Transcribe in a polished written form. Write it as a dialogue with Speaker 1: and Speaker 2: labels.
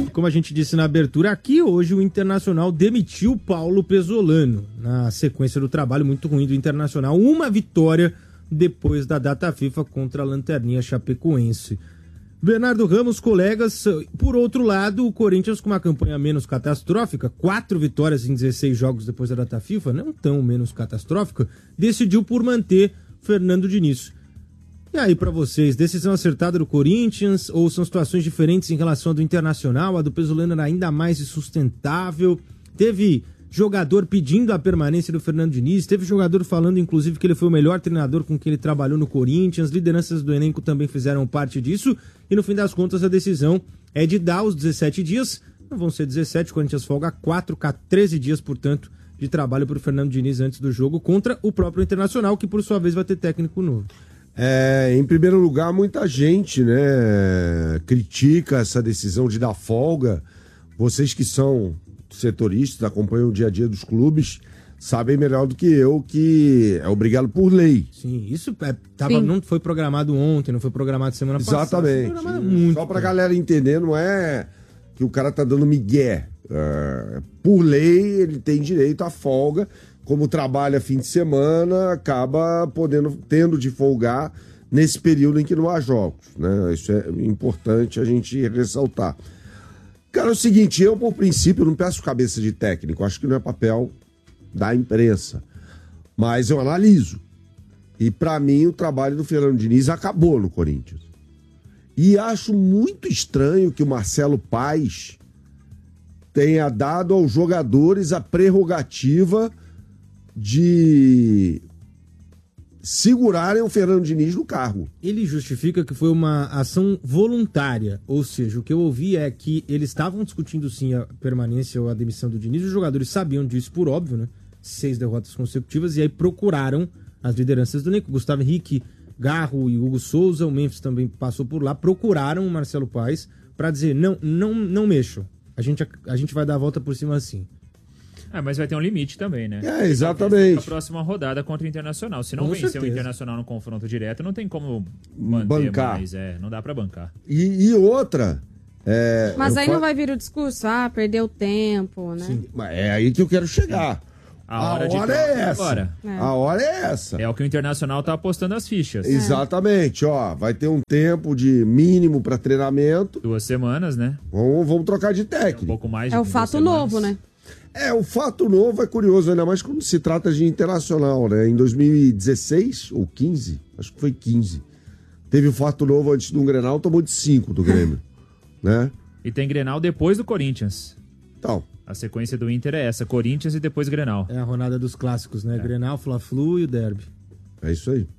Speaker 1: como a gente disse na abertura aqui, hoje o Internacional demitiu Paulo Pesolano, na sequência do trabalho muito ruim do Internacional. Uma vitória depois da data FIFA contra a Lanterninha Chapecoense. Bernardo Ramos, colegas, por outro lado, o Corinthians com uma campanha menos catastrófica, 4 vitórias em 16 jogos depois da data FIFA, não tão menos catastrófica, decidiu por manter Fernando Diniz. E aí, pra vocês, decisão acertada do Corinthians ou são situações diferentes em relação ao do Internacional? A do Pesolano era ainda mais insustentável. Teve jogador pedindo a permanência do Fernando Diniz, teve jogador falando, inclusive, que ele foi o melhor treinador com quem ele trabalhou no Corinthians, lideranças do elenco também fizeram parte disso, e no fim das contas a decisão é de dar os 17 dias, não vão ser 17, o Corinthians folga 4, 13 dias, portanto, de trabalho para o Fernando Diniz antes do jogo contra o próprio Internacional, que por sua vez vai ter técnico novo.
Speaker 2: Em primeiro lugar, muita gente, né, critica essa decisão de dar folga. Vocês que são setoristas, acompanham o dia a dia dos clubes, sabem melhor do que eu que é obrigado por lei.
Speaker 1: Sim, isso não foi programado ontem, não foi programado semana passada.
Speaker 2: Exatamente. Só pra galera entender, não é que o cara tá dando migué. Por lei, ele tem direito à folga. Como trabalha fim de semana, acaba tendo de folgar nesse período em que não há jogos, né? Isso é importante a gente ressaltar. Cara, é o seguinte, eu, por princípio, não peço cabeça de técnico, acho que não é papel da imprensa, mas eu analiso. E, pra mim, o trabalho do Fernando Diniz acabou no Corinthians. E acho muito estranho que o Marcelo Paes tenha dado aos jogadores a prerrogativa de segurarem o Fernando Diniz no cargo.
Speaker 1: Ele justifica que foi uma ação voluntária, ou seja, o que eu ouvi é que eles estavam discutindo sim a permanência ou a demissão do Diniz, os jogadores sabiam disso por óbvio, né? 6 derrotas consecutivas, e aí procuraram as lideranças do elenco, Gustavo Henrique, Garro e Hugo Souza, o Memphis também passou por lá, procuraram o Marcelo Paes para dizer, não mexam, a gente vai dar a volta por cima assim.
Speaker 3: Mas vai ter um limite também, né?
Speaker 2: Exatamente.
Speaker 3: A próxima rodada contra o Internacional. Se não vencer o Internacional no confronto direto, não tem como manter
Speaker 2: bancar.
Speaker 3: Mais. Não dá pra bancar.
Speaker 2: E outra...
Speaker 4: Mas aí não vai vir o discurso, perdeu tempo, né?
Speaker 2: Sim, mas é aí que eu quero chegar.
Speaker 3: A hora
Speaker 2: é essa.
Speaker 3: Agora.
Speaker 2: A hora é essa.
Speaker 3: É o que o Internacional tá apostando as fichas.
Speaker 2: Exatamente, vai ter um tempo de mínimo para treinamento.
Speaker 3: 2 semanas, né?
Speaker 2: Vamos trocar de técnico.
Speaker 3: Um pouco mais de
Speaker 4: o fato novo, né?
Speaker 2: O fato novo é curioso, ainda mais quando se trata de Internacional, né? Em 2016 ou 15, acho que foi 15, teve o fato novo antes de um Grenal, tomou de 5 do Grêmio, né?
Speaker 3: E tem Grenal depois do Corinthians.
Speaker 2: Então.
Speaker 3: A sequência do Inter é essa, Corinthians e depois Grenal.
Speaker 1: É a rodada dos clássicos, né? Grenal, Fla-Flu e o Derby.
Speaker 2: É isso aí.